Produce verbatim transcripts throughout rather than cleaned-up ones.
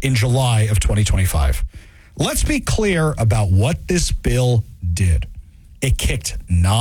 in July of twenty twenty-five. Let's be clear about what this bill did. It kicked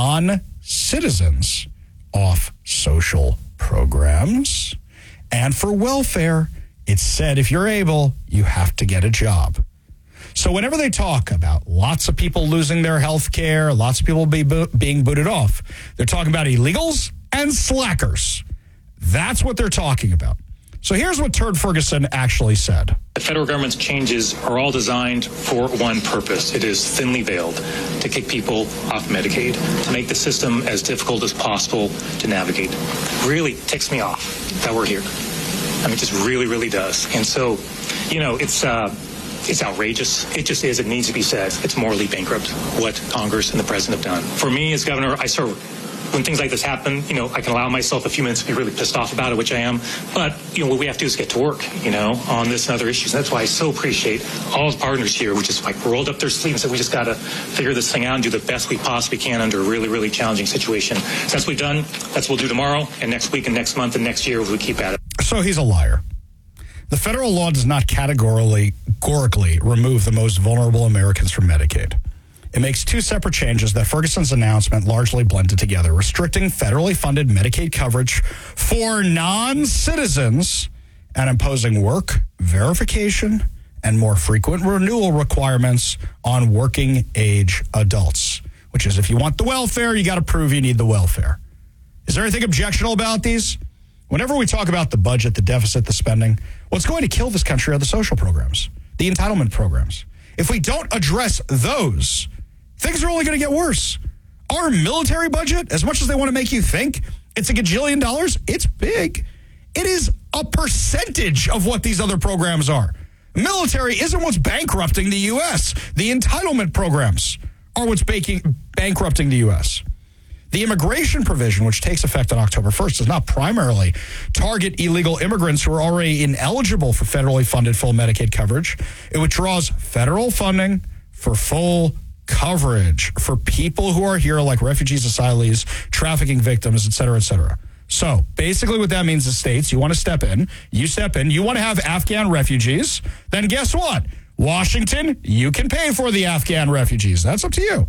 non-citizens off social programs. And for welfare, it said if you're able, you have to get a job. So whenever they talk about lots of people losing their health care, lots of people be bo- being booted off, they're talking about illegals and slackers. That's what they're talking about. So here's what Turd Ferguson actually said. The federal government's changes are all designed for one purpose. It is thinly veiled, to kick people off Medicaid, to make the system as difficult as possible to navigate. Really ticks me off that we're here. I mean, it just really, really does. And so, you know, it's uh, it's outrageous. It just is. It needs to be said. It's morally bankrupt what Congress and the president have done. For me as governor, I serve. When things like this happen, you know, I can allow myself a few minutes to be really pissed off about it, which I am. But, you know, what we have to do is get to work, you know, on this and other issues. That's why I so appreciate all the partners here, which is like rolled up their sleeves and said we just got to figure this thing out and do the best we possibly can under a really, really challenging situation. So that's what we've done. That's what we'll do tomorrow and next week and next month and next year if we keep at it. So he's a liar. The federal law does not categorically, categorically remove the most vulnerable Americans from Medicaid. It makes two separate changes that Ferguson's announcement largely blended together, restricting federally funded Medicaid coverage for non-citizens and imposing work verification and more frequent renewal requirements on working age adults, which is if you want the welfare, you got to prove you need the welfare. Is there anything objectionable about these? Whenever we talk about the budget, the deficit, the spending, what's going to kill this country are the social programs, the entitlement programs. If we don't address those, things are only going to get worse. Our military budget, as much as they want to make you think it's a gajillion dollars, it's big. It is a percentage of what these other programs are. Military isn't what's bankrupting the U S. The entitlement programs are what's baking, bankrupting the U S. The immigration provision, which takes effect on October first, does not primarily target illegal immigrants who are already ineligible for federally funded full Medicaid coverage. It withdraws federal funding for full coverage for people who are here like refugees, asylees, trafficking victims, et cetera, et cetera. So basically what that means is states, you want to step in, you step in, you want to have Afghan refugees, then guess what? Washington, you can pay for the Afghan refugees. That's up to you.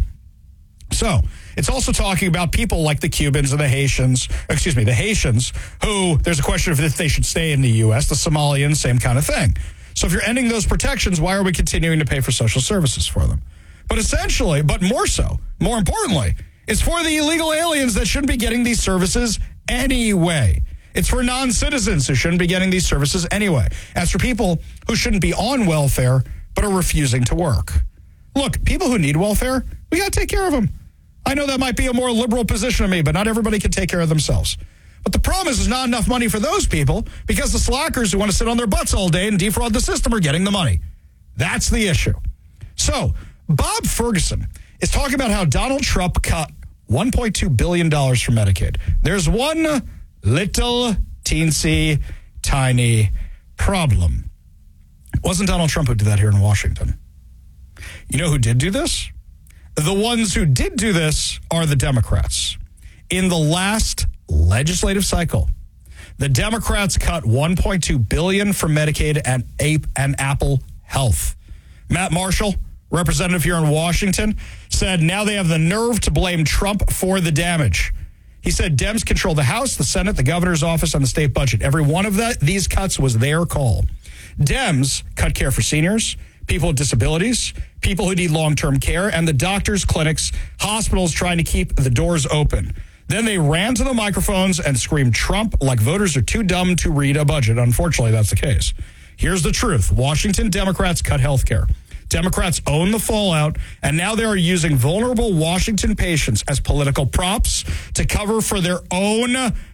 So it's also talking about people like the Cubans and the Haitians, excuse me, the Haitians, who there's a question of if they should stay in the U S, the Somalians, same kind of thing. So if you're ending those protections, why are we continuing to pay for social services for them? But essentially, but more so, more importantly, it's for the illegal aliens that shouldn't be getting these services anyway. It's for non-citizens who shouldn't be getting these services anyway. As for people who shouldn't be on welfare but are refusing to work. Look, people who need welfare, we got to take care of them. I know that might be a more liberal position of me, but not everybody can take care of themselves. But the problem is there's not enough money for those people because the slackers who want to sit on their butts all day and defraud the system are getting the money. That's the issue. So Bob Ferguson is talking about how Donald Trump cut one point two billion dollars from Medicaid. There's one little teensy tiny problem. It wasn't Donald Trump who did that here in Washington. You know who did do this? The ones who did do this are the Democrats. In the last legislative cycle, the Democrats cut one point two billion dollars from Medicaid and, A- and Apple Health. Matt Marshall, representative here in Washington, said now they have the nerve to blame Trump for the damage. He said Dems control the House, the Senate, the governor's office, and the state budget. Every one of the, these cuts was their call. Dems cut care for seniors, people with disabilities, people who need long-term care, and the doctors, clinics, hospitals trying to keep the doors open. Then they ran to the microphones and screamed Trump like voters are too dumb to read a budget. Unfortunately, that's the case. Here's the truth. Washington Democrats cut health care. Democrats own the fallout, and now they are using vulnerable Washington patients as political props to cover for their own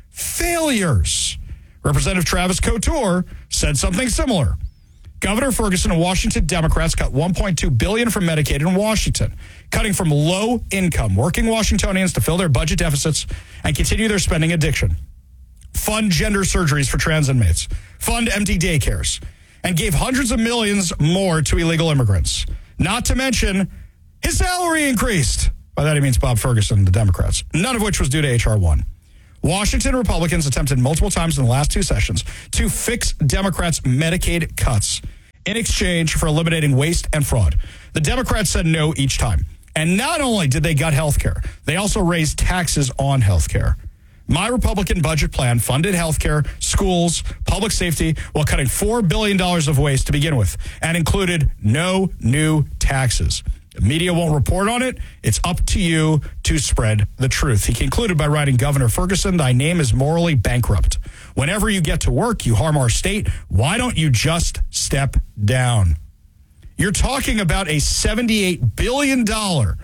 failures. Representative Travis Couture said something similar. Governor Ferguson and Washington Democrats cut one point two billion dollars from Medicaid in Washington, cutting from low-income working Washingtonians to fill their budget deficits and continue their spending addiction. Fund gender surgeries for trans inmates, fund empty daycares, and gave hundreds of millions more to illegal immigrants. Not to mention, his salary increased. By that he means Bob Ferguson and the Democrats, none of which was due to H R one. Washington Republicans attempted multiple times in the last two sessions to fix Democrats' Medicaid cuts. in exchange for eliminating waste and fraud. The Democrats said no each time. And not only did they gut health care, they also raised taxes on health care. My Republican budget plan funded health care, schools, public safety, while cutting four billion dollars of waste to begin with, and included no new taxes. The media won't report on it. It's up to you to spread the truth. He concluded by writing, Governor Ferguson, thy name is morally bankrupt. Whenever you get to work, you harm our state. Why don't you just step down? You're talking about a seventy-eight billion dollars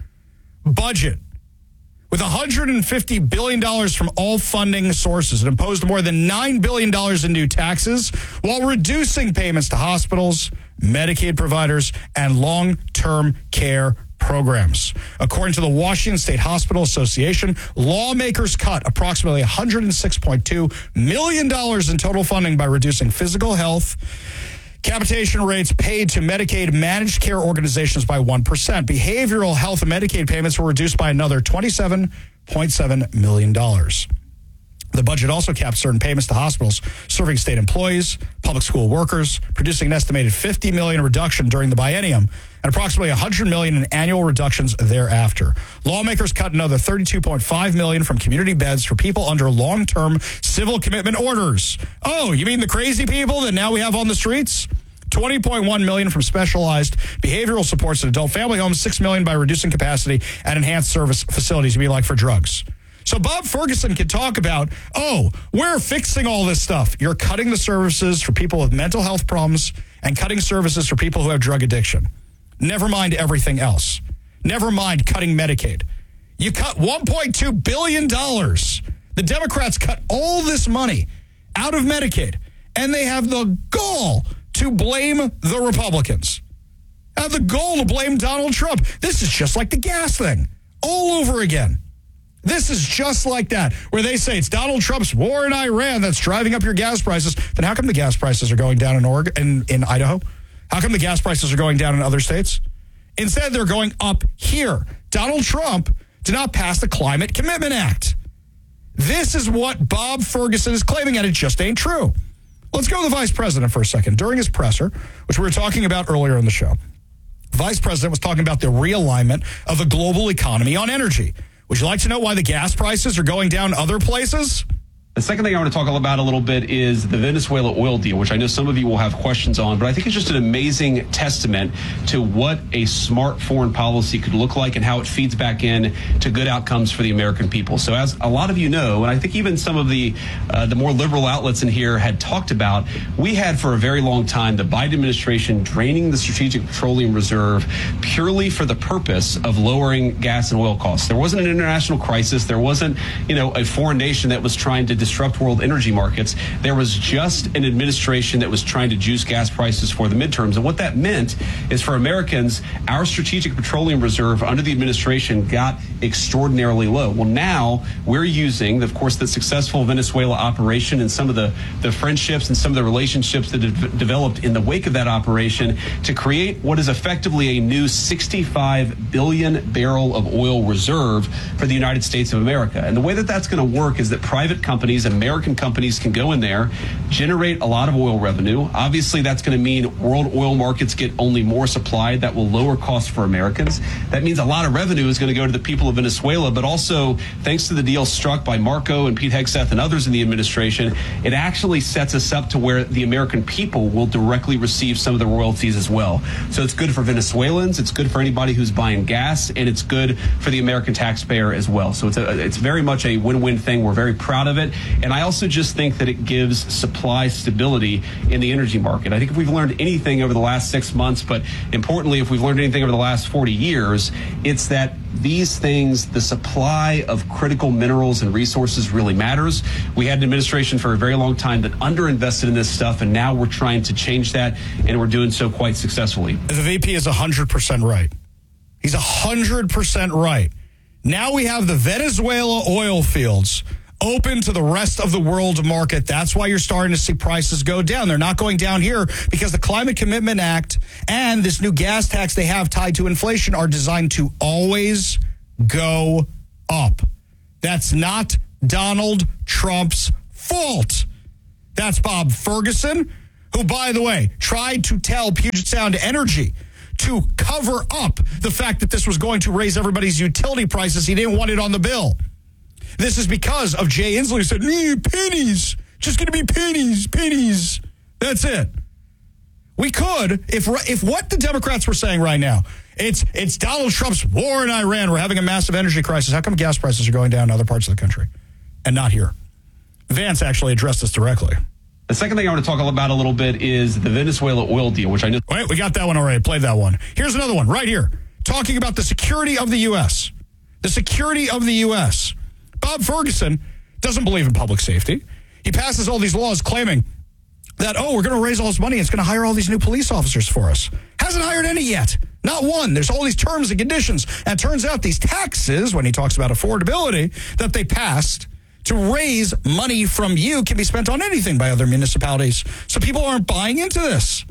budget with one hundred fifty billion dollars from all funding sources. It imposed more than nine billion dollars in new taxes while reducing payments to hospitals, Medicaid providers, and long-term care programs. According to the Washington State Hospital Association, lawmakers cut approximately one hundred six point two million dollars in total funding by reducing physical health capitation rates paid to Medicaid managed care organizations by one percent. Behavioral health and Medicaid payments were reduced by another twenty-seven point seven million dollars. The budget also capped certain payments to hospitals serving state employees, public school workers, producing an estimated fifty million dollars reduction during the biennium and approximately one hundred million dollars in annual reductions thereafter. Lawmakers cut another thirty-two point five million dollars from community beds for people under long-term civil commitment orders. Oh, you mean the crazy people that now we have on the streets? twenty point one million dollars from specialized behavioral supports in adult family homes, six million dollars by reducing capacity at enhanced service facilities, to be like for drugs. So Bob Ferguson can talk about, oh, we're fixing all this stuff. You're cutting the services for people with mental health problems and cutting services for people who have drug addiction. Never mind everything else. Never mind cutting Medicaid. You cut one point two billion dollars. The Democrats cut all this money out of Medicaid, and they have the gall to blame the Republicans. Have the gall to blame Donald Trump. This is just like the gas thing all over again. This is just like that, where they say it's Donald Trump's war in Iran that's driving up your gas prices. Then how come the gas prices are going down in Oregon, in, in Idaho? How come the gas prices are going down in other states? Instead, they're going up here. Donald Trump did not pass the Climate Commitment Act. This is what Bob Ferguson is claiming, and it just ain't true. Let's go to the vice president for a second. During his presser, which we were talking about earlier in the show, the vice president was talking about the realignment of the global economy on energy. Would you like to know why the gas prices are going down other places? The second thing I want to talk about a little bit is the Venezuela oil deal, which I know some of you will have questions on, but I think it's just an amazing testament to what a smart foreign policy could look like and how it feeds back in to good outcomes for the American people. So as a lot of you know, and I think even some of the uh, the more liberal outlets in here had talked about, we had for a very long time the Biden administration draining the Strategic Petroleum Reserve purely for the purpose of lowering gas and oil costs. There wasn't an international crisis. There wasn't, you know, a foreign nation that was trying to disrupt world energy markets. There was just an administration that was trying to juice gas prices for the midterms. And what that meant is for Americans, our Strategic Petroleum Reserve under the administration got extraordinarily low. Well, now we're using, of course, the successful Venezuela operation and some of the, the friendships and some of the relationships that have developed in the wake of that operation to create what is effectively a new sixty-five billion barrel of oil reserve for the United States of America. And the way that that's going to work is that private companies, American companies, can go in there, generate a lot of oil revenue. Obviously, that's going to mean world oil markets get only more supply. That will lower costs for Americans. That means a lot of revenue is going to go to the people of Venezuela, but also thanks to the deal struck by Marco and Pete Hegseth and others in the administration, it actually sets us up to where the American people will directly receive some of the royalties as well. So it's good for Venezuelans, it's good for anybody who's buying gas, and it's good for the American taxpayer as well. So it's a, it's very much a win-win thing. We're very proud of it. And I also just think that it gives supply stability in the energy market. I think if we've learned anything over the last six months, but importantly, if we've learned anything over the last forty years, it's that these things, the supply of critical minerals and resources really matters. We had an administration for a very long time that underinvested in this stuff, and now we're trying to change that, and we're doing so quite successfully. The V P is one hundred percent right. He's one hundred percent right. Now we have the Venezuela oil fields open to the rest of the world market. That's why you're starting to see prices go down. They're not going down here because the Climate Commitment Act and this new gas tax they have tied to inflation are designed to always go up. That's not Donald Trump's fault. That's Bob Ferguson, who, by the way, tried to tell Puget Sound Energy to cover up the fact that this was going to raise everybody's utility prices. He didn't want it on the bill. This is because of Jay Inslee, who said, mm, pennies, just going to be pennies, pennies. That's it. We could, if if what the Democrats were saying right now, it's it's Donald Trump's war in Iran, we're having a massive energy crisis. How come gas prices are going down in other parts of the country and not here? Vance actually addressed this directly. The second thing I want to talk about a little bit is the Venezuela oil deal, which I know. Wait, we got that one already. Played that one. Here's another one right here, talking about the security of the U S. The security of the U S. Bob Ferguson doesn't believe in public safety. He passes all these laws claiming that, oh, we're going to raise all this money. It's going to hire all these new police officers for us. Hasn't hired any yet. Not one. There's all these terms and conditions. And it turns out these taxes, when he talks about affordability, that they passed to raise money from you can be spent on anything by other municipalities. So people aren't buying into this.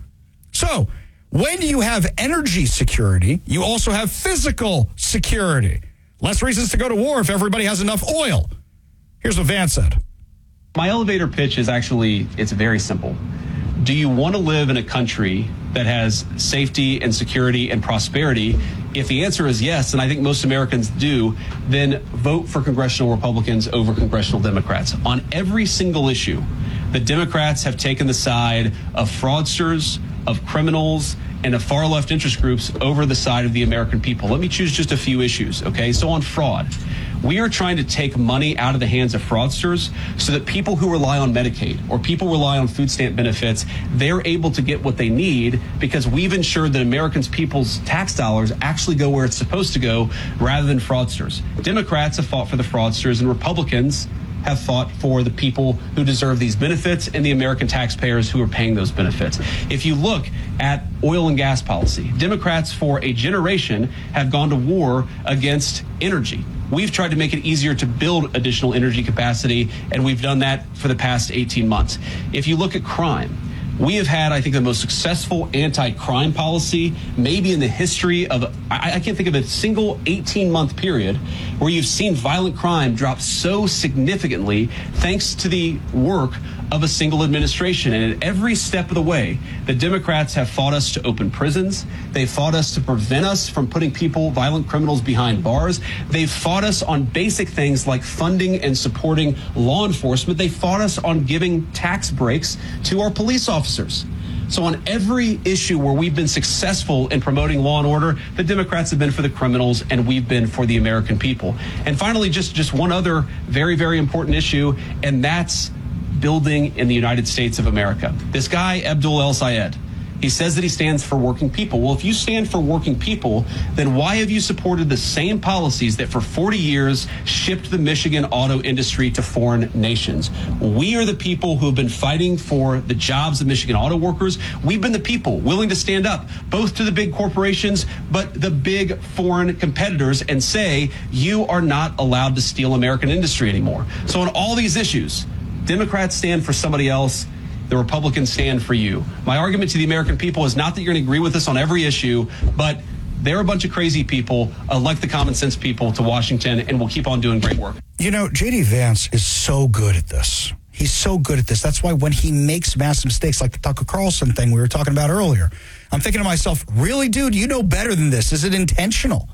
So when you have energy security, you also have physical security. Less reasons to go to war if everybody has enough oil. Here's what Vance said. My elevator pitch is actually, it's very simple. Do you want to live in a country that has safety and security and prosperity? If the answer is yes, and I think most Americans do, then vote for congressional Republicans over congressional Democrats. On every single issue, the Democrats have taken the side of fraudsters, of criminals, and of far left interest groups over the side of the American people. Let me choose just a few issues, okay? So on fraud, we are trying to take money out of the hands of fraudsters so that people who rely on Medicaid or people rely on food stamp benefits, they're able to get what they need because we've ensured that Americans' people's tax dollars actually go where it's supposed to go rather than fraudsters. Democrats have fought for the fraudsters and Republicans have fought for the people who deserve these benefits and the American taxpayers who are paying those benefits. If you look at oil and gas policy, Democrats for a generation have gone to war against energy. We've tried to make it easier to build additional energy capacity, and we've done that for the past eighteen months. If you look at crime, we have had, I think, the most successful anti-crime policy maybe in the history of, I, I can't think of a single eighteen-month period where you've seen violent crime drop so significantly thanks to the work of a single administration. And at every step of the way, the Democrats have fought us to open prisons. They've fought us to prevent us from putting people, violent criminals, behind bars. They've fought us on basic things like funding and supporting law enforcement. They fought us on giving tax breaks to our police officers. So on every issue where we've been successful in promoting law and order, the Democrats have been for the criminals and we've been for the American people. And finally, just, just one other very, very important issue, and that's building in the United States of America. This guy, Abdul El-Sayed, he says that he stands for working people. Well, if you stand for working people, then why have you supported the same policies that for forty years shipped the Michigan auto industry to foreign nations? We are the people who have been fighting for the jobs of Michigan auto workers. We've been the people willing to stand up both to the big corporations, but the big foreign competitors and say, you are not allowed to steal American industry anymore. So on all these issues, Democrats stand for somebody else. The Republicans stand for you. My argument to the American people is not that you're going to agree with us on every issue, but they're a bunch of crazy people, uh, like the common sense people to Washington, and we'll keep on doing great work. You know, J D Vance is so good at this. He's so good at this. That's why when he makes massive mistakes like the Tucker Carlson thing we were talking about earlier, I'm thinking to myself, really, dude, you know better than this. Is it intentional?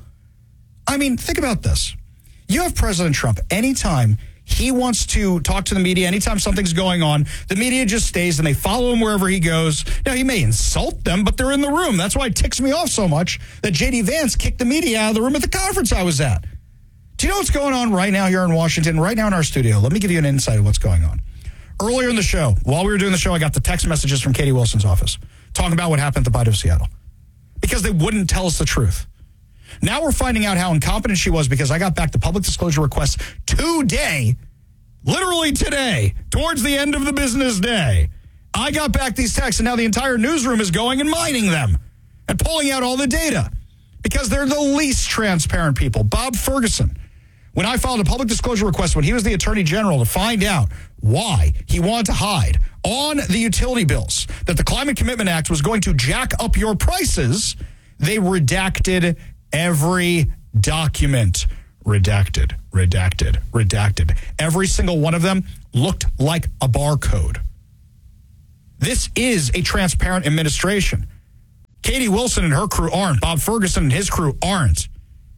I mean, think about this. You have President Trump anytime he wants to talk to the media, anytime something's going on, the media just stays and they follow him wherever he goes. Now, he may insult them, but they're in the room. That's why it ticks me off so much that J D Vance kicked the media out of the room at the conference I was at. Do you know what's going on right now here in Washington, right now in our studio? Let me give you an insight of what's going on. Earlier in the show, while we were doing the show, I got the text messages from Katie Wilson's office talking about what happened at the Bite of Seattle because they wouldn't tell us the truth. Now we're finding out how incompetent she was because I got back the public disclosure requests today, literally today, towards the end of the business day. I got back these texts, and now the entire newsroom is going and mining them and pulling out all the data because they're the least transparent people. Bob Ferguson, when I filed a public disclosure request when he was the Attorney General to find out why he wanted to hide on the utility bills that the Climate Commitment Act was going to jack up your prices, they redacted every document. Redacted, redacted, redacted. Every single one of them looked like a barcode. This is a transparent administration. Katie Wilson and her crew aren't. Bob Ferguson and his crew aren't.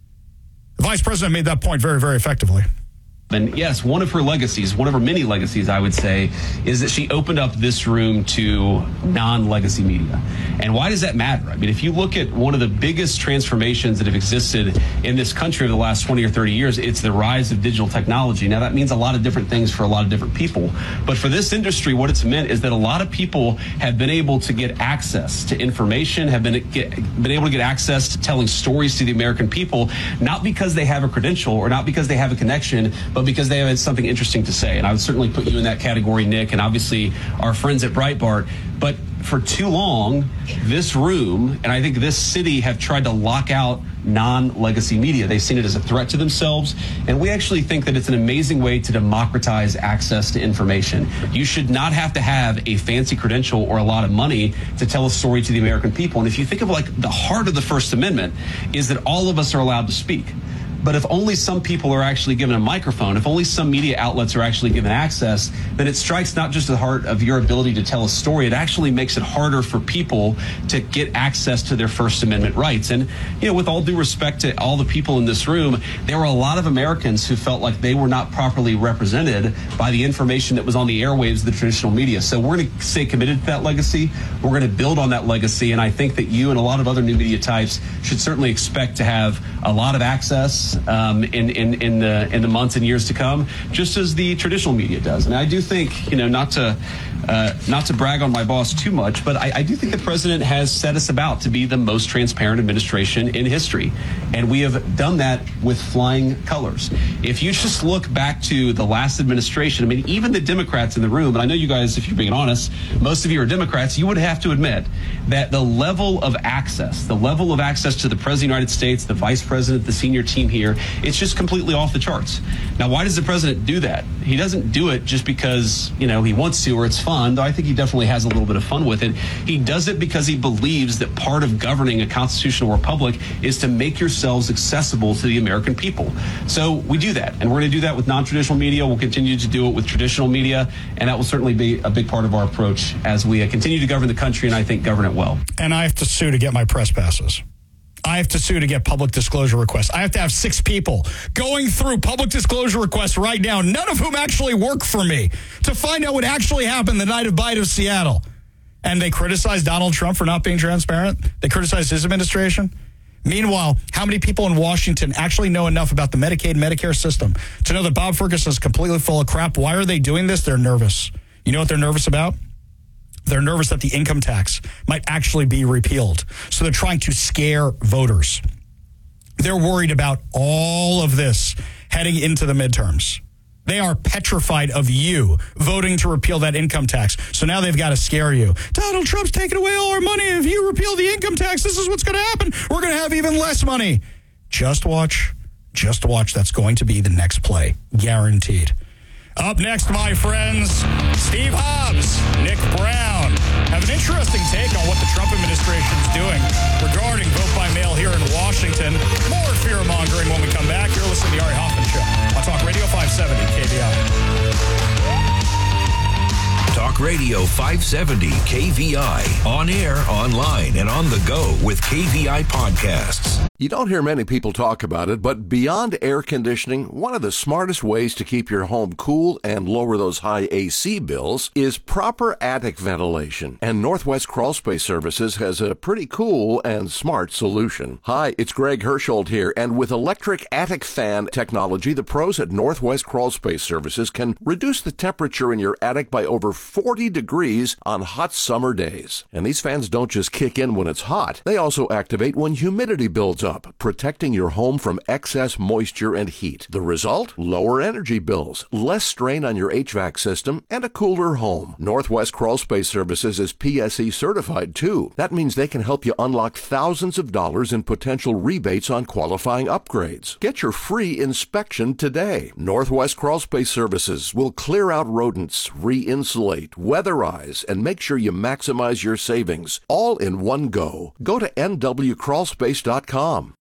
The vice president made that point very, very effectively. And yes, one of her legacies, one of her many legacies, I would say, is that she opened up this room to non-legacy media. And why does that matter? I mean, if you look at one of the biggest transformations that have existed in this country over the last twenty or thirty years, it's the rise of digital technology. Now, that means a lot of different things for a lot of different people. But for this industry, what it's meant is that a lot of people have been able to get access to information, have been, get, been able to get access to telling stories to the American people, not because they have a credential or not because they have a connection, but because they have something interesting to say. And I would certainly put you in that category, Nick, and obviously our friends at Breitbart. But for too long, this room, and I think this city, have tried to lock out non-legacy media. They've seen it as a threat to themselves. And we actually think that it's an amazing way to democratize access to information. You should not have to have a fancy credential or a lot of money to tell a story to the American people. And if you think of like the heart of the First Amendment is that all of us are allowed to speak. But if only some people are actually given a microphone, if only some media outlets are actually given access, then it strikes not just the heart of your ability to tell a story, it actually makes it harder for people to get access to their First Amendment rights. And, you know, with all due respect to all the people in this room, there were a lot of Americans who felt like they were not properly represented by the information that was on the airwaves of the traditional media. So we're going to stay committed to that legacy. We're going to build on that legacy. And I think that you and a lot of other new media types should certainly expect to have a lot of access Um, in, in, in the in the months and years to come, just as the traditional media does. And I do think, you know, not to uh, not to brag on my boss too much, but I, I do think the president has set us about to be the most transparent administration in history. And we have done that with flying colors. If you just look back to the last administration, I mean, even the Democrats in the room, and I know you guys, if you're being honest, most of you are Democrats, you would have to admit that the level of access, the level of access to the President of the United States, the Vice President, the senior team here, it's just completely off the charts. Now, why does the president do that? He doesn't do it just because, you know, he wants to or it's fun, though I think he definitely has a little bit of fun with it. He does it because he believes that part of governing a constitutional republic is to make yourselves accessible to the American people. So we do that, and we're going to do that with non-traditional media. We'll continue to do it with traditional media, and that will certainly be a big part of our approach as we uh, continue to govern the country and I think govern it well. And I have to sue to get my press passes. I have to sue to get public disclosure requests. I have to have six people going through public disclosure requests right now, none of whom actually work for me, to find out what actually happened the night of Bite of Seattle. And they criticize Donald Trump for not being transparent. They criticize his administration. Meanwhile, how many people in Washington actually know enough about the Medicaid, Medicare system to know that Bob Ferguson is completely full of crap? Why are they doing this? They're nervous. You know what they're nervous about? They're nervous that the income tax might actually be repealed. So they're trying to scare voters. They're worried about all of this heading into the midterms. They are petrified of you voting to repeal that income tax. So now they've got to scare you. Donald Trump's taking away all our money. If you repeal the income tax, this is what's going to happen. We're going to have even less money. Just watch. Just watch. That's going to be the next play. Guaranteed. Up next, my friends, Steve Hobbs, Nick Brown have an interesting take on what the Trump administration is doing regarding vote by mail here in Washington. More fear-mongering when we come back. You're listening to the Ari Hoffman Show on Talk Radio five seventy K V I. Talk Radio five seventy K V I. On air, online, and on the go with K V I podcasts. You don't hear many people talk about it, but beyond air conditioning, one of the smartest ways to keep your home cool and lower those high A C bills is proper attic ventilation. And Northwest Crawl Space Services has a pretty cool and smart solution. Hi, it's Greg Hersholt here, and with electric attic fan technology, the pros at Northwest Crawl Space Services can reduce the temperature in your attic by over forty degrees on hot summer days. And these fans don't just kick in when it's hot. They also activate when humidity builds up, protecting your home from excess moisture and heat. The result? Lower energy bills, less strain on your H V A C system, and a cooler home. Northwest Crawl Space Services is P S E certified too. That means they can help you unlock thousands of dollars in potential rebates on qualifying upgrades. Get your free inspection today. Northwest Crawl Space Services will clear out rodents, re-insulate, weatherize, and make sure you maximize your savings all in one go. Go to N W crawl space dot com.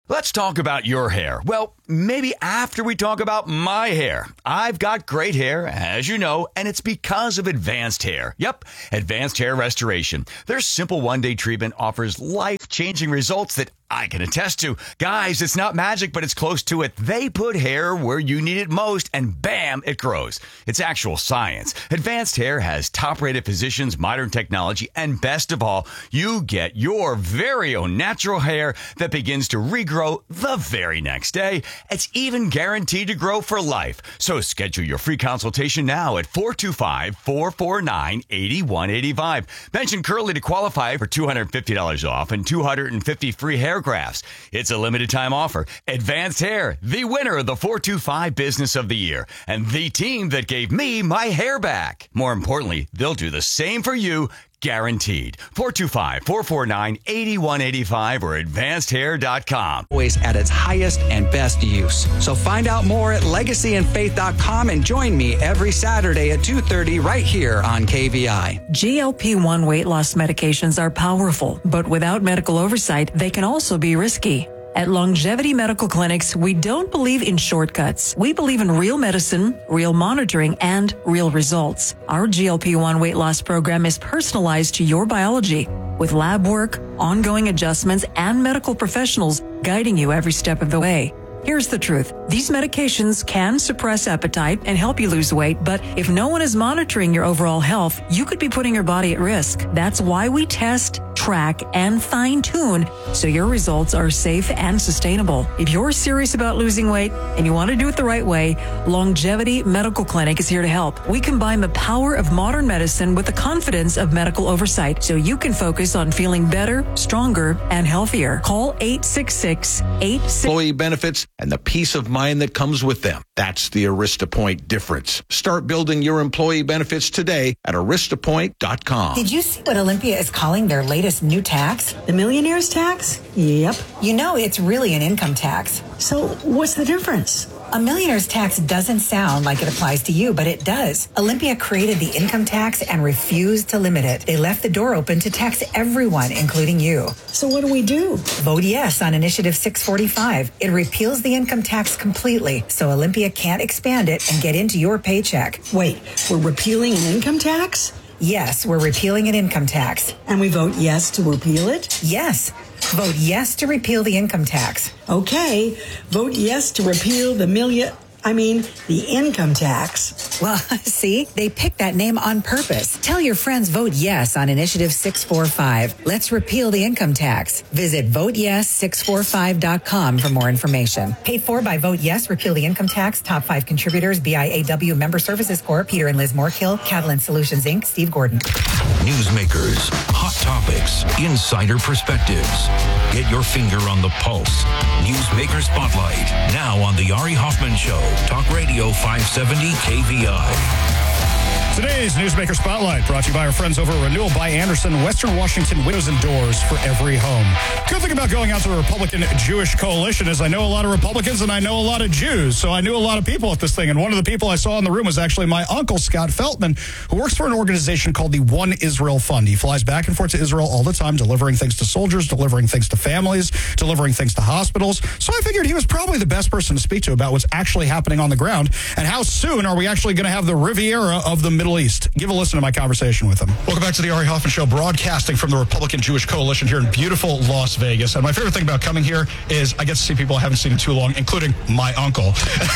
Let's talk about your hair. Well, maybe after we talk about my hair. I've got great hair, as you know, and it's because of Advanced Hair. Yep, Advanced Hair Restoration. Their simple one-day treatment offers life-changing results that I can attest to. Guys, it's not magic, but it's close to it. They put hair where you need it most, and bam, it grows. It's actual science. Advanced Hair has top-rated physicians, modern technology, and best of all, you get your very own natural hair that begins to regrow the very next day. It's even guaranteed to grow for life. So schedule your free consultation now at four two five, four four nine, eight one eight five. Mention Curly to qualify for two hundred fifty dollars off and two hundred fifty free hair grafts. It's a limited time offer. Advanced Hair, the winner of the four two five Business of the Year, and the team that gave me my hair back. More importantly, they'll do the same for you, guaranteed. four two five, four four nine, eight one eight five or advanced hair dot com. Always at its highest and best use. So find out more at legacy and faith dot com and join me every Saturday at two thirty right here on K V I. G L P one weight loss medications are powerful, but without medical oversight, they can also be risky. At Longevity Medical Clinics, we don't believe in shortcuts. We believe in real medicine, real monitoring, and real results. Our G L P one weight loss program is personalized to your biology with lab work, ongoing adjustments, and medical professionals guiding you every step of the way. Here's the truth. These medications can suppress appetite and help you lose weight, but if no one is monitoring your overall health, you could be putting your body at risk. That's why we test, track, and fine-tune so your results are safe and sustainable. If you're serious about losing weight and you want to do it the right way, Longevity Medical Clinic is here to help. We combine the power of modern medicine with the confidence of medical oversight so you can focus on feeling better, stronger, and healthier. Call eight six six, eight six six Employee benefits and the peace of mind that comes with them. That's the Arista Point difference. Start building your employee benefits today at arista point dot com. Did you see what Olympia is calling their latest new tax? The millionaire's tax? Yep. You know, it's really an income tax. So what's the difference? A millionaire's tax doesn't sound like it applies to you, but it does. Olympia created the income tax and refused to limit it. They left the door open to tax everyone, including you. So what do we do? Vote yes on Initiative six forty-five. It repeals the income tax completely, so Olympia can't expand it and get into your paycheck. Wait, we're repealing an income tax? Yes, we're repealing an income tax. And we vote yes to repeal it? Yes. Vote yes to repeal the income tax. Okay. Vote yes to repeal the million... I mean, the income tax. Well, see, they picked that name on purpose. Tell your friends vote yes on Initiative six forty-five. Let's repeal the income tax. Visit vote yes six forty-five dot com for more information. Paid for by Vote Yes, Repeal the Income Tax. Top five contributors, B I A W Member Services Corp, Peter and Liz Moorkill, Catalan Solutions, Incorporated, Steve Gordon. Newsmakers, hot topics, insider perspectives. Get your finger on the pulse. Newsmaker Spotlight, now on the Ari Hoffman Show. Talk Radio five seventy K V I. Today's Newsmaker Spotlight brought to you by our friends over at Renewal by Anderson, Western Washington Windows and Doors for every home. Good thing about going out to the Republican Jewish Coalition is I know a lot of Republicans and I know a lot of Jews, so I knew a lot of people at this thing. And one of the people I saw in the room was actually my uncle, Scott Feltman, who works for an organization called the One Israel Fund. He flies back and forth to Israel all the time, delivering things to soldiers, delivering things to families, delivering things to hospitals. So I figured he was probably the best person to speak to about what's actually happening on the ground and how soon are we actually going to have the Riviera of the Middle East. Give a listen to my conversation with him. Welcome back to the Ari Hoffman Show, broadcasting from the Republican Jewish Coalition here in beautiful Las Vegas. And my favorite thing about coming here is I get to see people I haven't seen in too long, including my uncle.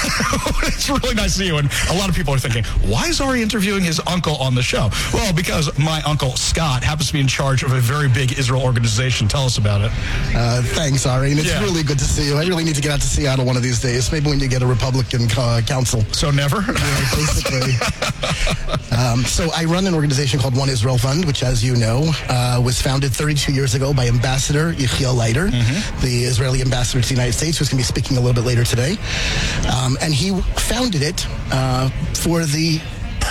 It's really nice to see you. And a lot of people are thinking, why is Ari interviewing his uncle on the show? Well, because my uncle, Scott, happens to be in charge of a very big Israel organization. Tell us about it. Uh, thanks, Ari. And it's Yeah. really good to see you. I really need to get out to Seattle one of these days, maybe when you get a Republican uh, council. So never? Yeah, basically. um, so I run an organization called One Israel Fund, which, as you know, uh, was founded thirty-two years ago by Ambassador Yechiel Leiter, mm-hmm. the Israeli ambassador to the United States, who's going to be speaking a little bit later today. Um, and he founded it uh, for the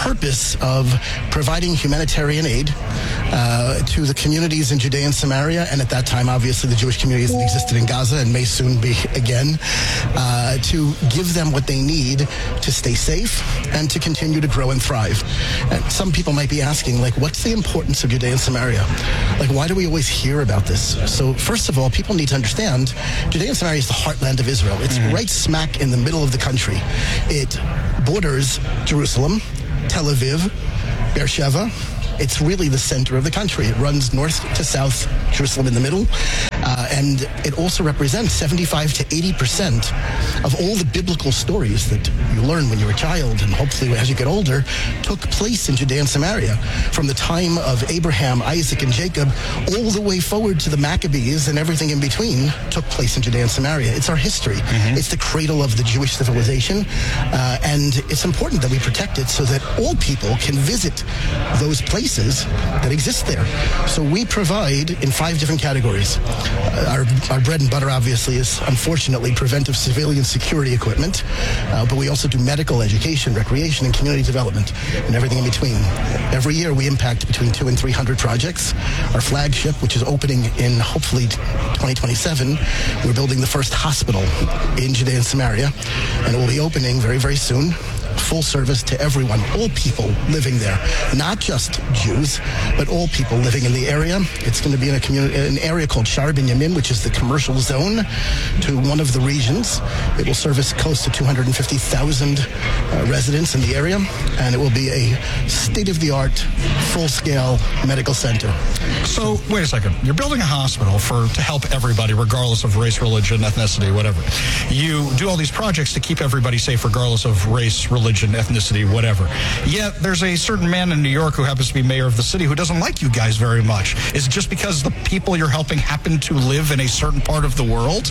purpose of providing humanitarian aid uh, to the communities in Judea and Samaria, and at that time, obviously, the Jewish communities that existed in Gaza and may soon be again, uh, to give them what they need to stay safe and to continue to grow and thrive. And some people might be asking, like, what's the importance of Judea and Samaria? Like, why do we always hear about this? So, first of all, people need to understand Judea and Samaria is the heartland of Israel. It's mm-hmm. right smack in the middle of the country. It borders Jerusalem, Tel Aviv, Beersheba. It's really the center of the country. It runs north to south, Jerusalem in the middle. Uh, and it also represents seventy-five to eighty percent of all the biblical stories that you learn when you're a child, and hopefully as you get older, took place in Judea and Samaria. From the time of Abraham, Isaac, and Jacob, all the way forward to the Maccabees and everything in between took place in Judea and Samaria. It's our history. Mm-hmm. It's the cradle of the Jewish civilization. Uh, and it's important that we protect it so that all people can visit those places that exist there. So we provide in five different categories. Uh, our, our bread and butter, obviously, is unfortunately preventive civilian security equipment, uh, but we also do medical, education, recreation, and community development, and everything in between. Every year, we impact between two and three hundred projects. Our flagship, which is opening in hopefully twenty twenty-seven, we're building the first hospital in Judea and Samaria, and it will be opening very, very soon. Full service to everyone, all people living there, not just Jews, but all people living in the area. It's going to be in a community, an area called Shar Binyamin, which is the commercial zone to one of the regions. It will service close to two hundred fifty thousand uh, residents in the area, and it will be a state-of-the-art, full-scale medical center. So, wait a second. You're building a hospital for to help everybody, regardless of race, religion, ethnicity, whatever. You do all these projects to keep everybody safe, regardless of race, religion, religion, ethnicity, whatever. Yet there's a certain man in New York who happens to be mayor of the city who doesn't like you guys very much. Is it just because the people you're helping happen to live in a certain part of the world?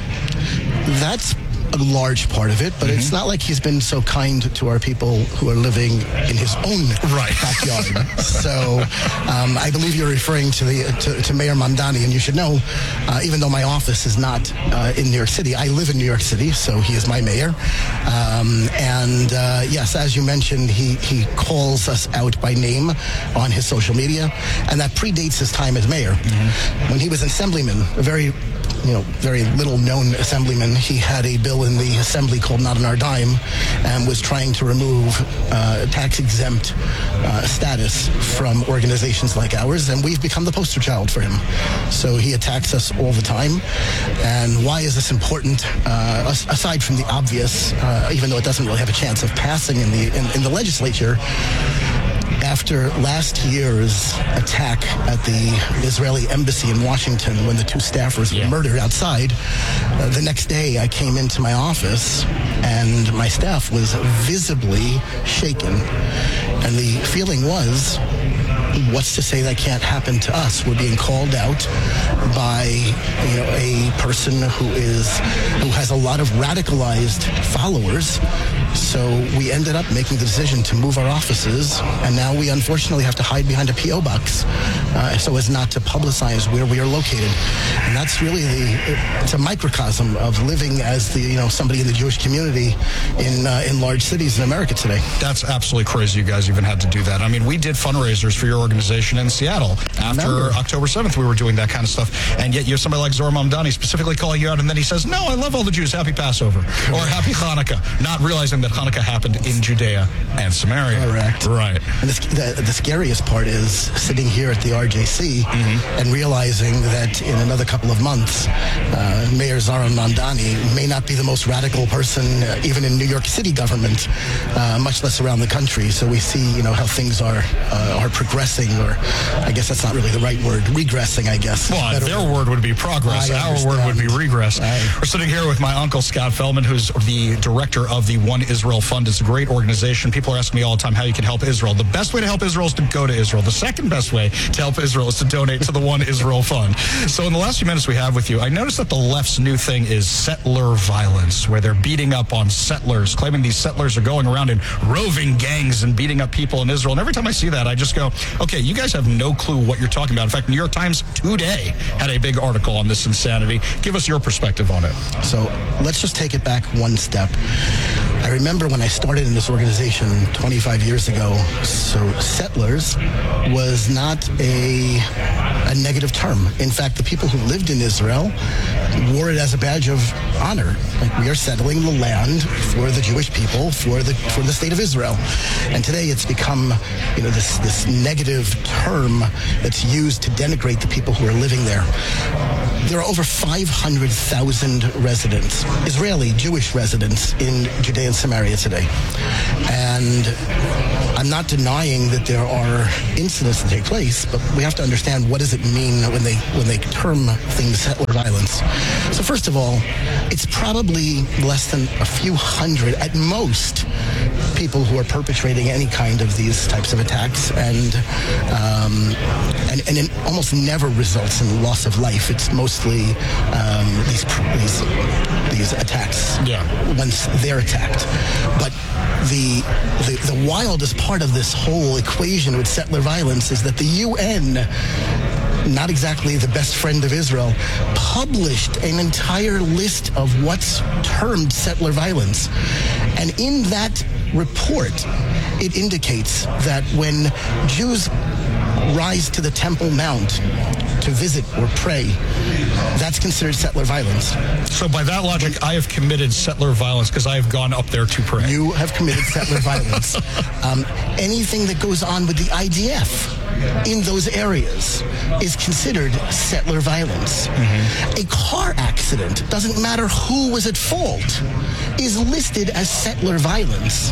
That's a large part of it, but mm-hmm. it's not like he's been so kind to our people who are living in his own right. backyard. So um, I believe you're referring to the to, to Mayor Mamdani, and you should know, uh, even though my office is not uh, in New York City, I live in New York City, so he is my mayor. Um, and uh, yes, as you mentioned, he, he calls us out by name on his social media, and that predates his time as mayor. Mm-hmm. When he was an assemblyman, a very you know, very little known assemblyman, he had a bill in the assembly called Not on Our Dime and was trying to remove uh, tax-exempt uh, status from organizations like ours, and we've become the poster child for him. So he attacks us all the time. And why is this important? Uh, aside from the obvious, uh, even though it doesn't really have a chance of passing in the in, in the legislature, after last year's attack at the Israeli embassy in Washington when the two staffers yeah. were murdered outside, uh, the next day I came into my office and my staff was visibly shaken. And the feeling was, what's to say that can't happen to us? We're being called out by, you know, a person who is who has a lot of radicalized followers. So we ended up making the decision to move our offices, and now we unfortunately have to hide behind a P O box uh, so as not to publicize where we are located. And that's really the it's a microcosm of living as the you know somebody in the Jewish community in uh, in large cities in America today. That's absolutely crazy. You guys even had to do that. I mean, we did fundraisers for your organization in Seattle after Remember. October seventh. We were doing that kind of stuff, and yet you have somebody like Zohar Mamdani specifically calling you out, and then he says, "No, I love all the Jews. Happy Passover or Happy Hanukkah," not realizing that Hanukkah happened in Judea and Samaria. Correct. Right. And the, the, the scariest part is sitting here at the R J C mm-hmm. and realizing that in another couple of months, uh, Mayor Zohar Mamdani may not be the most radical person, uh, even in New York City government, uh, much less around the country. So we see, you know, how things are uh, are progressing, or I guess that's not really the right word, regressing, I guess. Well, their word. word would be progress. I Our understand. word would be regress. I... We're sitting here with my uncle, Scott Feldman, who's the director of the One Israel Fund. It's a great organization. People are asking me all the time how you can help Israel. The best way to help Israel is to go to Israel. The second best way to help Israel is to donate to the One Israel Fund. So in the last few minutes we have with you, I noticed that the left's new thing is settler violence, where they're beating up on settlers, claiming these settlers are going around in roving gangs and beating up people in Israel. And every time I see that, I just go, okay, you guys have no clue what you're talking about. In fact, New York Times today had a big article on this insanity. Give us your perspective on it. So let's just take it back one step. I remember when I started in this organization twenty-five years ago, so settlers was not a, a negative term. In fact, the people who lived in Israel wore it as a badge of honor. Like, we are settling the land for the Jewish people, for the for the state of Israel. And today it's become, you know, this, this negative term that's used to denigrate the people who are living there. There are over five hundred thousand residents, Israeli Jewish residents, in Judea and Samaria today. And I'm not denying that there are incidents that take place, but we have to understand, what does it mean when they when they term things settler violence. So first of all, it's probably less than a few hundred at most people who are perpetrating any kind of these types of attacks, and um, and, and it almost never results in loss of life. It's mostly um, these these these attacks, yeah, once they're attacked. But the, the the wildest part of this whole equation with settler violence is that the U N, not exactly the best friend of Israel, published an entire list of what's termed settler violence. And in that report, it indicates that when Jews rise to the Temple Mount to visit or pray, that's considered settler violence. So by that logic, I have committed settler violence because I have gone up there to pray. You have committed settler violence. Um, anything that goes on with the I D F in those areas is considered settler violence. Mm-hmm. A car accident, doesn't matter who was at fault, is listed as settler violence.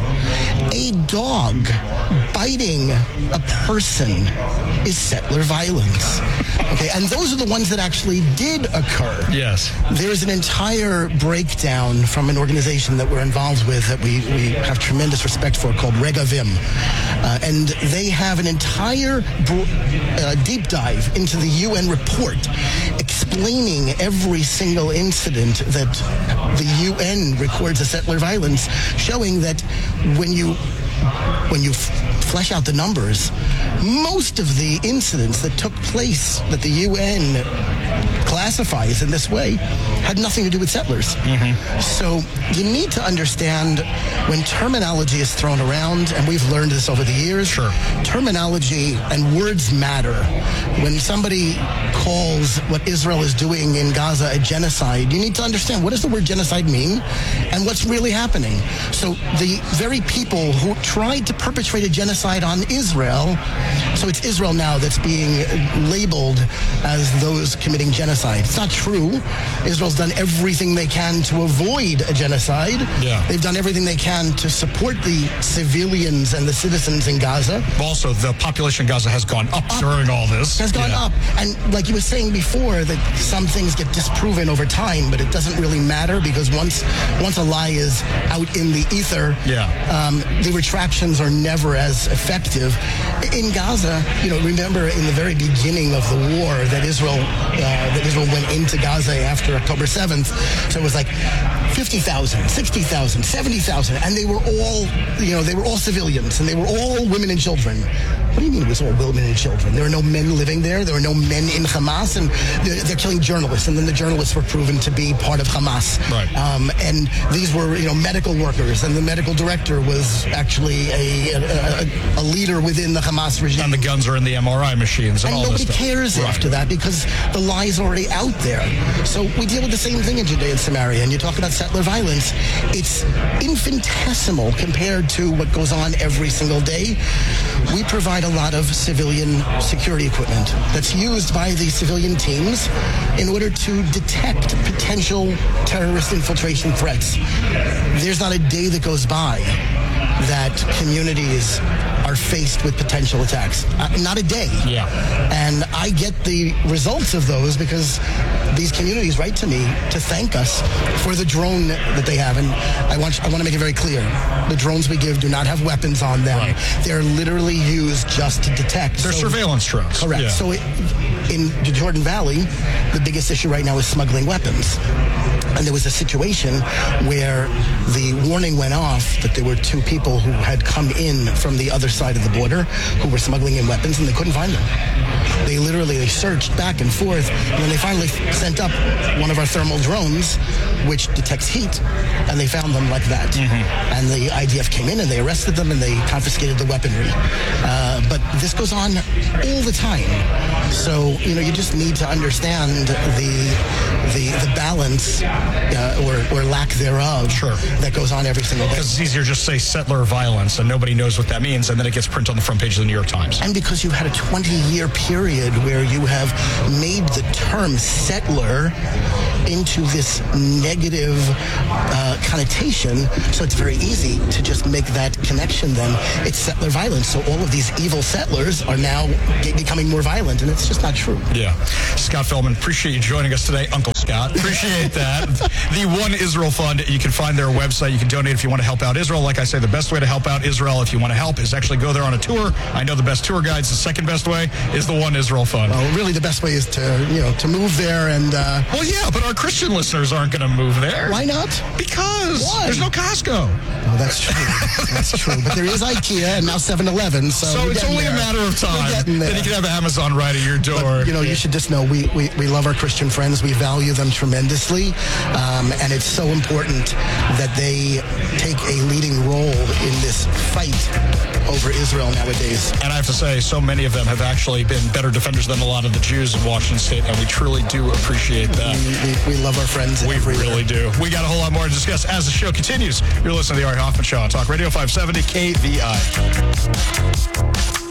A dog biting a person is settler violence. Okay, and those are the ones that actually did occur. Yes. There's an entire breakdown from an organization that we're involved with that we, we have tremendous respect for, called Regavim. Uh, and they have an entire br- uh, deep dive into the U N report explaining every single incident that the U N records as settler violence, showing that when you when you f- flesh out the numbers, most of the incidents that took place that the U N classifies in this way had nothing to do with settlers. Mm-hmm. So you need to understand, when terminology is thrown around, and we've learned this over the years, sure, terminology and words matter. When somebody calls what Israel is doing in Gaza a genocide, you need to understand, what does the word genocide mean and what's really happening. So the very people who tried to perpetrate a genocide on Israel, so it's Israel now that's being labeled as those committing genocide. It's not true. Israel's done everything they can to avoid a genocide. Yeah. They've done everything they can to support the civilians and the citizens in Gaza. Also, the population in Gaza has gone up, up. during all this. Has gone yeah. up. And like you were saying before, that some things get disproven over time, but it doesn't really matter, because once once a lie is out in the ether, yeah. um, the retractions are never as effective. In Gaza, you know, remember in the very beginning of the war that Israel uh, that Israel went into Gaza after October seventh, so it was like fifty thousand, sixty thousand, seventy thousand, and they were all, you know, they were all civilians, and they were all women and children. What do you mean it was all women and children? There were no men living there. There were no men in Hamas, and they're, they're killing journalists, and then the journalists were proven to be part of Hamas. Right. Um, and these were, you know, medical workers, and the medical director was actually a, a, a leader within the Hamas regime. And the guns are in the M R I machines and, and all nobody this stuff. cares right. after that, because the lie is already out there. So we deal with the same thing in Judea and Samaria, and you talk about settler violence. It's infinitesimal compared to what goes on every single day. We provide a lot of civilian security equipment that's used by the civilian teams in order to detect potential terrorist infiltration threats. There's not a day that goes by that communities are faced with potential attacks. Uh, not a day. Yeah. And I get the results of those because these communities write to me to thank us for the drone that they have. And I want I want to make it very clear. The drones we give do not have weapons on them. Right. They're literally used just to detect. They're so, surveillance drones. Correct. Yeah. So it, in the Jordan Valley, the biggest issue right now is smuggling weapons. And there was a situation where the warning went off that there were two people who had come in from the other side of the border who were smuggling in weapons, and they couldn't find them. They literally they searched back and forth, and when they finally sent up one of our thermal drones, which detects heat, and they found them like that. Mm-hmm. And the I D F came in and they arrested them and they confiscated the weaponry. Uh, but this goes on all the time. So, you know, you just need to understand the the, the balance uh, or, or lack thereof sure. that goes on every single day. Because it's easier to just say settler violence and nobody knows what that means, and then it gets printed on the front page of the New York Times. And because you've had a twenty-year period where you have made the term settler into this negative uh, connotation, so it's very easy to just make that connection then. It's settler violence. So all of these evil settlers are now becoming more violent, and it's just not true. Yeah. Scott Feldman, appreciate you joining us today. Uncle Scott, appreciate that. The One Israel Fund, you can find their website. You can donate if you want to help out Israel. Like I say, the best way to help out Israel, if you want to help, is actually go there on a tour. I know the best tour guides. The second best way is the One Israel Fund. Well, really the best way is to, you know, to move there and... Uh, well, yeah, but our Christian listeners aren't going to move there. Why not? Because Why? There's no Costco. Oh, that's true. That's true. But there is IKEA and now seven eleven. So, so it's only there. a matter of time. Then you can have Amazon right at your door. But, you know, you should just know we, we, we love our Christian friends. We value them tremendously. Um, and it's so important that they take a leading role in this fight over Israel nowadays. And I have to say, so many of them have actually been better defenders than a lot of the Jews in Washington State, and we truly do appreciate that. We, we, we love our friends. We everywhere. really do. We got a whole lot more to discuss as the show continues. You're listening to the Ari Hoffman Show on Talk Radio five seventy K V I.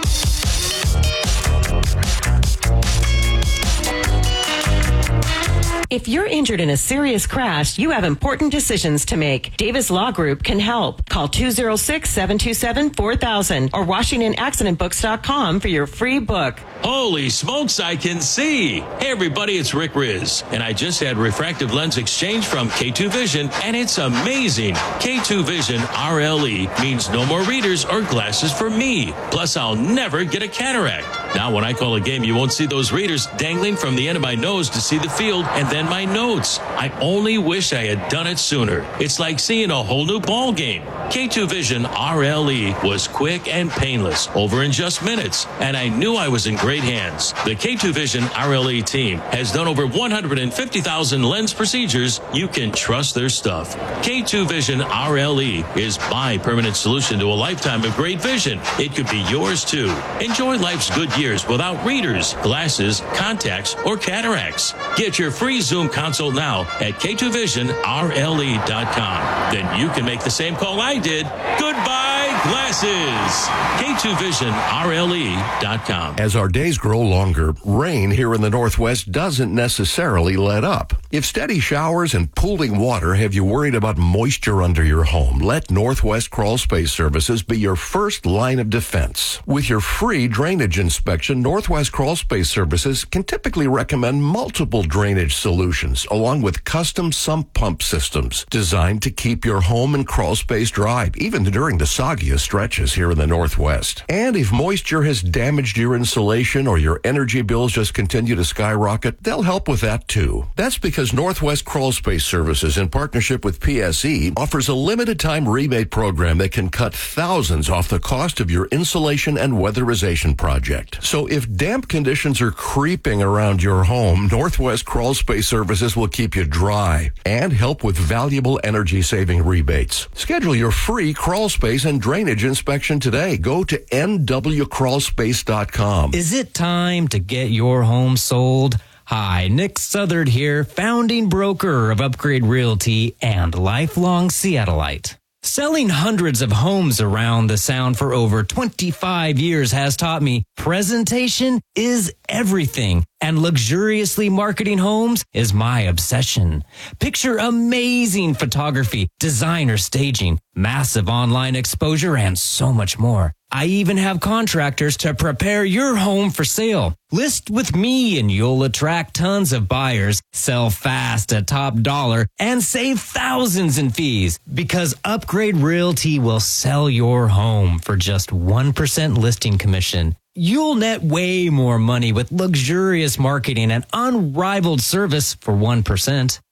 If you're injured in a serious crash, you have important decisions to make. Davis Law Group can help. Call two oh six, seven two seven, four thousand or Washington Accident Books dot com for your free book. Holy smokes, I can see. Hey, everybody, it's Rick Riz, and I just had refractive lens exchange from K two Vision, and it's amazing. K two Vision R L E means no more readers or glasses for me. Plus, I'll never get a cataract. Now, when I call a game, you won't see those readers dangling from the end of my nose to see the field and then my notes. I only wish I had done it sooner. It's like seeing a whole new ball game. K two Vision R L E was quick and painless, over in just minutes, and I knew I was in great hands. The K two Vision R L E team has done over one hundred fifty thousand lens procedures. You can trust their stuff. K two Vision R L E is my permanent solution to a lifetime of great vision. It could be yours too. Enjoy life's good years without readers, glasses, contacts, or cataracts. Get your free Zoom consult now at K two vision R L E dot com. Then you can make the same call I did. Goodbye, glasses. K two vision R L E dot com. As our days grow longer, rain here in the Northwest doesn't necessarily let up. If steady showers and pooling water have you worried about moisture under your home, let Northwest Crawl Space Services be your first line of defense. With your free drainage inspection, Northwest Crawl Space Services can typically recommend multiple drainage solutions, along with custom sump pump systems designed to keep your home and crawl space dry, even during the soggiest stretches here in the Northwest. And if moisture has damaged your insulation or your energy bills just continue to skyrocket, they'll help with that too. That's because Northwest Crawl Space Services, in partnership with P S E, offers a limited time rebate program that can cut thousands off the cost of your insulation and weatherization project. So if damp conditions are creeping around your home, Northwest Crawl Space Services will keep you dry and help with valuable energy saving rebates. Schedule your free crawl space and drainage inspection today. Go to N W crawl space dot com. Is it time to get your home sold? Hi, Nick Southard here, founding broker of Upgrade Realty and lifelong Seattleite. Selling hundreds of homes around the Sound for over twenty-five years has taught me presentation is everything, and luxuriously marketing homes is my obsession. Picture amazing photography, designer staging, massive online exposure, and so much more. I even have contractors to prepare your home for sale. List with me and you'll attract tons of buyers, sell fast at top dollar, and save thousands in fees because Upgrade Realty will sell your home for just one percent listing commission. You'll net way more money with luxurious marketing and unrivaled service for one percent.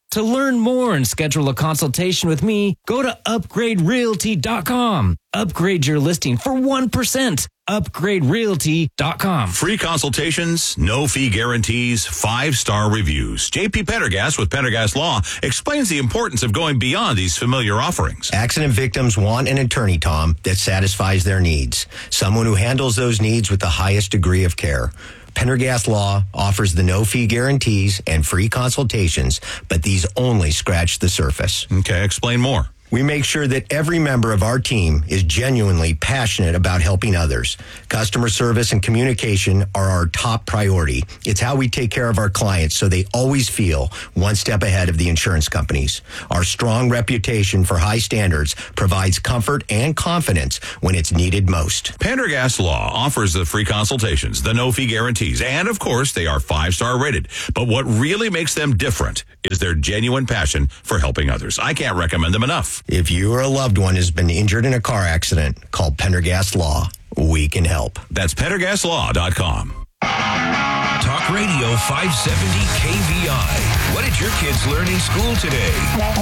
To learn more and schedule a consultation with me, go to upgrade realty dot com. Upgrade your listing for one percent. upgrade realty dot com. Free consultations, no fee guarantees, five-star reviews. J P Pendergast with Pendergast Law explains the importance of going beyond these familiar offerings. Accident victims want an attorney, Tom, that satisfies their needs. Someone who handles those needs with the highest degree of care. Pendergast Law offers the no-fee guarantees and free consultations, but these only scratch the surface. Okay, explain more. We make sure that every member of our team is genuinely passionate about helping others. Customer service and communication are our top priority. It's how we take care of our clients so they always feel one step ahead of the insurance companies. Our strong reputation for high standards provides comfort and confidence when it's needed most. Pendergast Law offers the free consultations, the no-fee guarantees, and of course, they are five-star rated. But what really makes them different is their genuine passion for helping others. I can't recommend them enough. If you or a loved one has been injured in a car accident, call Pendergast Law. We can help. That's pendergast law dot com. Talk Radio five seventy K V I. What did your kids learn in school today?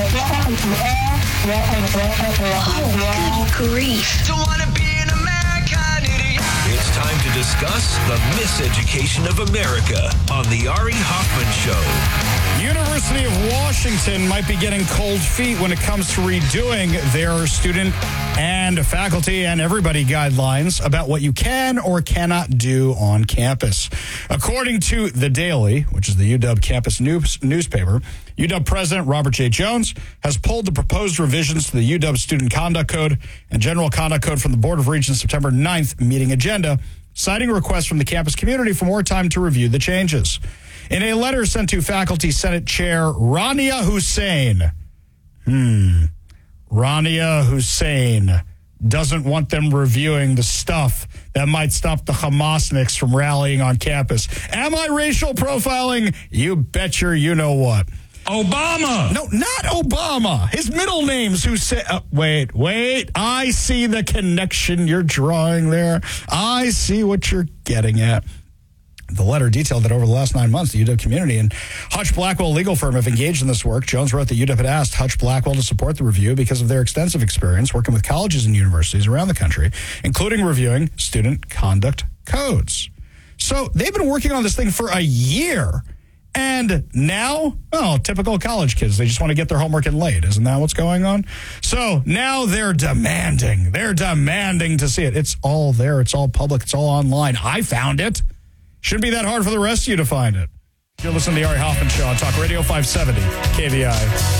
Oh, good grief. Don't want to be an American idiot. It's time to discuss the miseducation of America on the Ari Hoffman Show. University of Washington might be getting cold feet when it comes to redoing their student and faculty and everybody guidelines about what you can or cannot do on campus. According to The Daily, which is the U W campus news, newspaper, U W President Robert J. Jones has pulled the proposed revisions to the U W Student Conduct Code and General Conduct Code from the Board of Regents September ninth meeting agenda, citing requests from the campus community for more time to review the changes. In a letter sent to Faculty Senate Chair Rania Hussain, hmm, Rania Hussain doesn't want them reviewing the stuff that might stop the Hamasniks from rallying on campus. Am I racial profiling? You bet your you-know-what. Obama! No, not Obama. His middle name's Hussein. Uh, wait, wait. I see the connection you're drawing there. I see what you're getting at. The letter detailed that over the last nine months, the U W community and Hutch Blackwell legal firm have engaged in this work. Jones wrote that U W had asked Hutch Blackwell to support the review because of their extensive experience working with colleges and universities around the country, including reviewing student conduct codes. So they've been working on this thing for a year. And now, oh, typical college kids, they just want to get their homework in late. Isn't that what's going on? So now they're demanding. They're demanding to see it. It's all there. It's all public. It's all online. I found it. Shouldn't be that hard for the rest of you to find it. You're listening to the Ari Hoffman Show on Talk Radio five seventy K V I.